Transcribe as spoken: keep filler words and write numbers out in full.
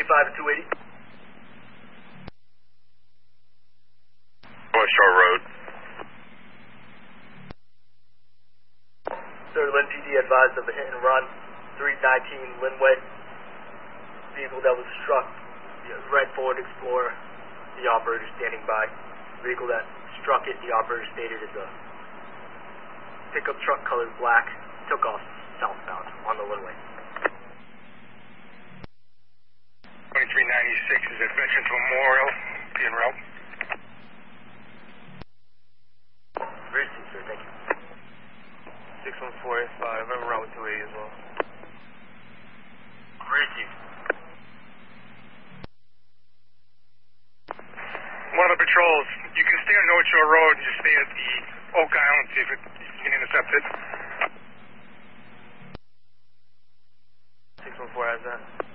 five to two eighty. North Shore Road. Sir, Lynn P D advised of a hit and run, three nineteen Linway. Vehicle that was struck, red Ford Explorer, the operator standing by. Vehicle that struck it, the operator stated is a pickup truck colored black, took off southbound on the Linway. twenty-three ninety-six is at Veterans Memorial, being route. Receive, sir, thank you. six one four eight five, I'm around with two eighty as well. Receive. One of the patrols, you can stay on North Shore Road and just stay at the Oak Island, see if it, you can intercept it. six one four has that.